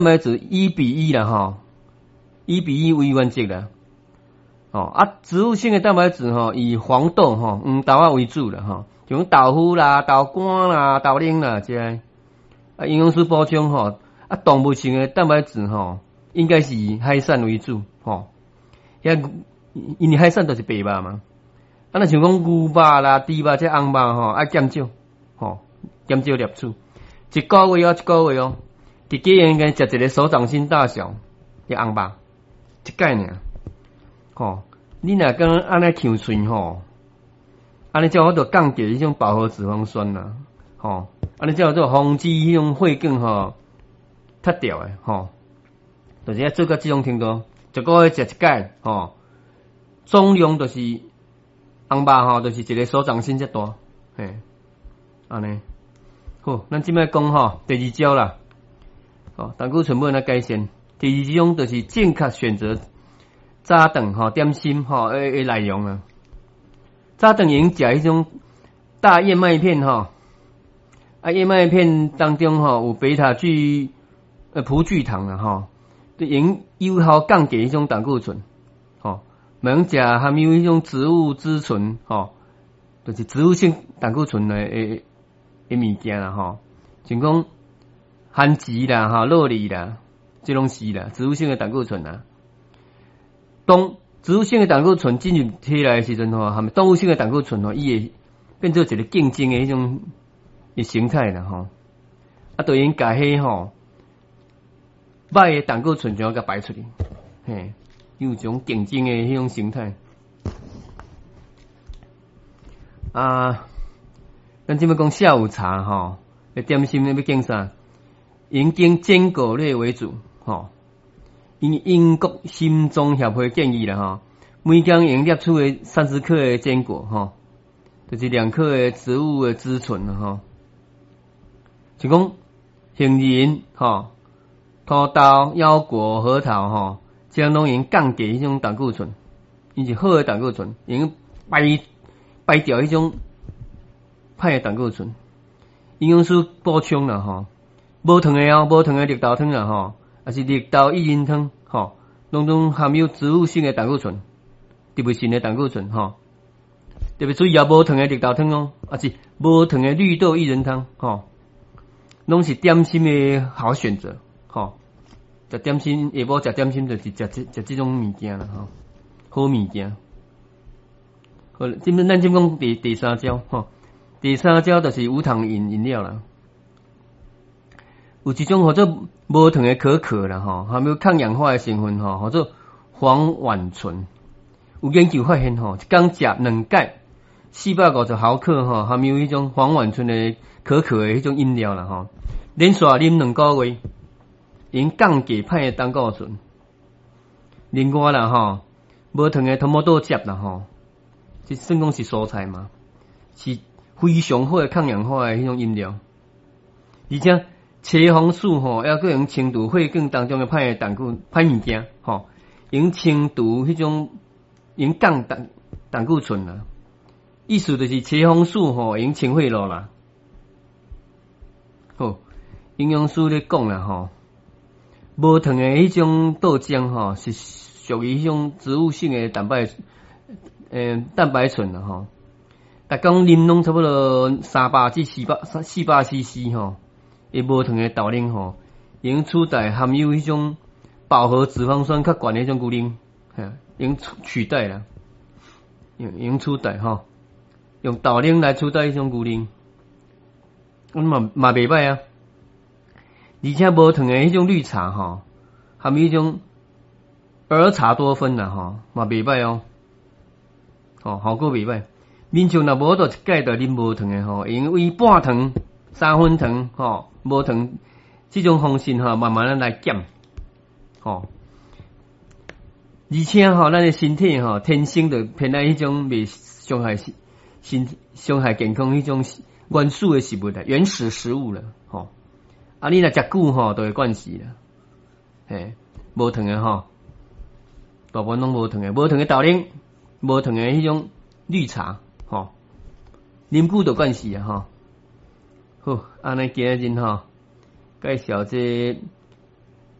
白质1:1啦吼，1:1为原则啦。植物性的蛋白质以黄豆黄豆仔为主啦吼，像豆腐啦、豆干啦、豆奶啦这些。营养素补充动物性的蛋白质应该是以海产为主因为海产都是白肉嘛。若像讲牛肉啦、猪肉这红肉爱减少减少摄取。一个月伫家应该食一个手掌心大小的红肉，一概尔。你若讲安尼呛喙安尼才有法度降低迄种饱和脂肪酸啦，安尼才有做防止迄种血管塌掉诶，就是要做到这种程度，一个月食一摆总量就是红肉就是一个手掌心遮大，安尼。好，咱即摆讲第二招啦，胆固醇要安怎改善？第二种就是正确选择早顿点心诶内容啊。早顿用食迄种大燕麦片燕麦片当中有贝塔葡聚糖啦对用有效降低迄种胆固醇免食含有迄种植物脂醇就是植物性胆固醇诶物件啦像讲番薯啦洛梨啦，这拢是啦植物性的胆固醇啦。当植物性的胆固醇进入体内的时阵含动物性的胆固醇伊会变做一个竞争的迄种形态啦就用甲迄歹的胆固醇就要甲排出去，有一种竞争的迄种形态。咱即摆讲下午茶点心要拣啥？应拣坚果类为主因为英国心脏协会建议啦每天应摄取的30克的坚果就是2克的植物的脂醇像讲杏仁土豆、腰果、核桃这样拢用降低迄种胆固醇，因是好的胆固醇，用排掉迄种歹的胆固醇。营养素补充啦无糖的无糖的绿豆汤啦还是绿豆薏仁汤拢含有植物性的胆固醇，植物性的胆固醇特别注意无糖的绿豆汤还是无糖的绿豆薏仁汤拢是点心的好选择食点心下晡食点心就是食这种物件啦好物件。好，咱今讲第三招第三招就是无糖饮料啦。有一种叫做无糖的可可啦含有抗氧化的成分叫做黄烷醇。有研究发现一天食2盖450毫克含有迄种黄烷醇的可可的迄种饮料啦连续啉2个月，因降低歹的胆固醇。另外啦无糖的土豆汁啦这算讲是蔬菜嘛，是非常好的抗氧化的迄种饮料，而且茄红素还佫用清除血管当中的歹物件用清除迄种用降胆固醇啦。意思就是茄红素用清血路啦。好，营养师咧讲啦无糖的迄种豆浆是属于迄种植物性的蛋白醇啦逐工啉拢差不多300至400 cc 的无糖的豆奶用取代含有迄种饱和脂肪酸较悬的迄种牛奶，用取代啦，用取代用豆奶来取代迄种牛奶，嘛袂歹啊。而且无糖的迄种绿茶含有迄种儿茶多酚啦嘛袂歹效果袂歹。民众若无就一盖就啉无糖的因为半糖、3分糖无糖这种方式慢慢来减而且咱的身体天生就偏爱迄种袂伤害健康迄种元素的食物啦，原始食物啦你若食久就会惯势啦。无糖的大部分拢无糖的，无糖的豆奶，无糖的迄种绿茶啉久就惯势啊好，安尼今日介绍这